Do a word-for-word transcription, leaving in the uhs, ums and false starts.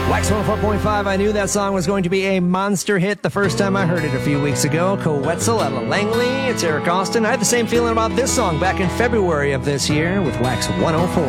Wax one oh four point five, I knew that song was going to be a monster hit the first time I heard it a few weeks ago. Coetzel out of Langley, it's Eric Austin. I had the same feeling about this song back in February of this year with Wax one oh four.